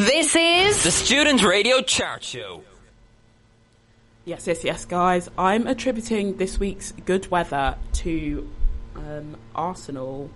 This is the Student Radio Chart Show. Yes, guys. I'm attributing this week's good weather to Arsenal.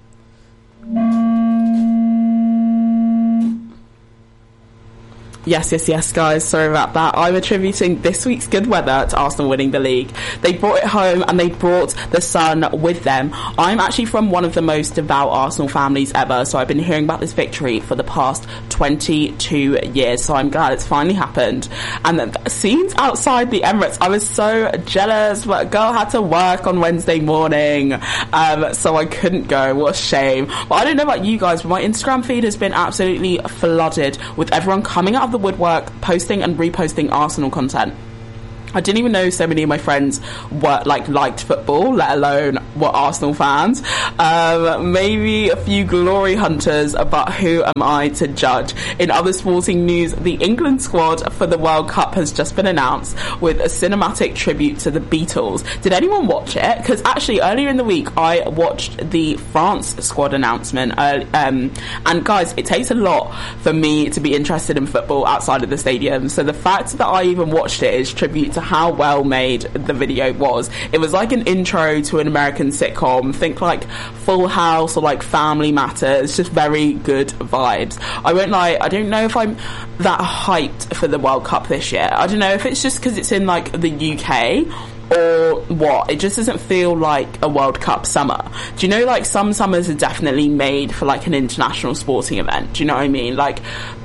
Yes, guys. Sorry about that. I'm attributing this week's good weather to Arsenal winning the league. They brought it home and they brought the sun with them. I'm actually from one of the most devout Arsenal families ever, so I've been hearing about this victory for the past 22 years, so I'm glad it's finally happened. And the scenes outside the Emirates, I was so jealous, but a girl had to work on Wednesday morning, so I couldn't go. What a shame. But I don't know about you guys, but my Instagram feed has been absolutely flooded with everyone coming out of the woodwork, posting and reposting Arsenal content. I didn't even know so many of my friends were liked football, let alone were Arsenal fans. Maybe a few glory hunters, but who am I to judge? In other sporting news, the England squad for the World Cup has just been announced with a cinematic tribute to the Beatles. Did anyone watch it? Because actually earlier in the week I watched the France squad announcement, and guys, it takes a lot for me to be interested in football outside of the stadium, so the fact that I even watched it is tribute to how well made the video was. It was like an intro to an American sitcom. Think like Full House or like Family Matters. Just very good vibes. I won't lie, I don't know if I'm that hyped for the World Cup this year. I don't know if it's just because it's in like the UK or what. It just doesn't feel like a World Cup summer. Do you know, like, some summers are definitely made for like an international sporting event? Do you know what I mean? Like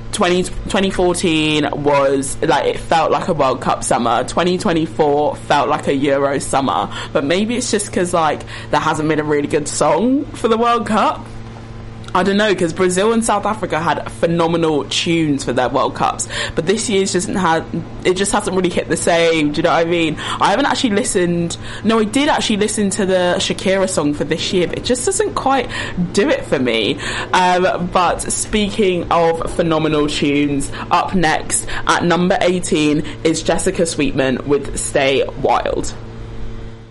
2014 was like, it felt like a World Cup summer. 2024 felt like a Euro summer. But maybe it's just because like there hasn't been a really good song for the World Cup. I don't know, because Brazil and South Africa had phenomenal tunes for their World Cups, but this year's just hasn't really hit the same. Do you know what I mean? I haven't actually listened. No, I did actually listen to the Shakira song for this year, but it just doesn't quite do it for me. But speaking of phenomenal tunes, up next at number 18 is Jessica Sweetman with Stay Wild.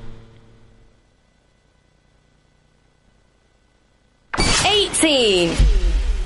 18.